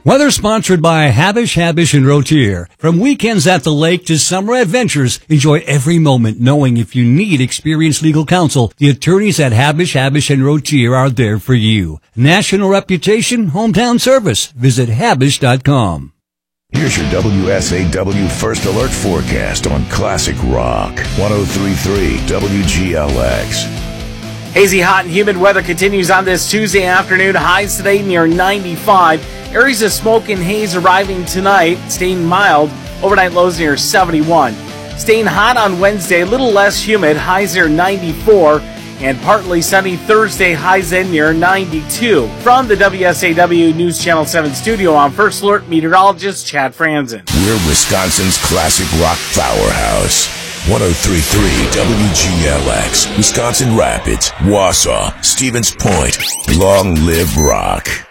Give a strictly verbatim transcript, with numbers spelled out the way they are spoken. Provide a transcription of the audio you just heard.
Weather sponsored by Habish, Habish, and Rotier. From weekends at the lake to summer adventures, enjoy every moment knowing if you need experienced legal counsel, the attorneys at Habish, Habish, and Rotier are there for you. National reputation, hometown service. Visit Habish dot com. Here's your W S A W First Alert forecast on Classic Rock. one oh three point three W G L X. Hazy, hot, and humid weather continues on this Tuesday afternoon. Highs today near ninety-five. Areas of smoke and haze arriving tonight, staying mild. Overnight lows near seventy-one. Staying hot on Wednesday, a little less humid. Highs near ninety-four. And partly sunny Thursday, highs in near ninety-two. From the W S A W News Channel seven studio, I'm First Alert meteorologist Chad Franzen. We're Wisconsin's classic rock powerhouse. one oh three point three W G L X, Wisconsin Rapids, Wausau, Stevens Point. Long live rock.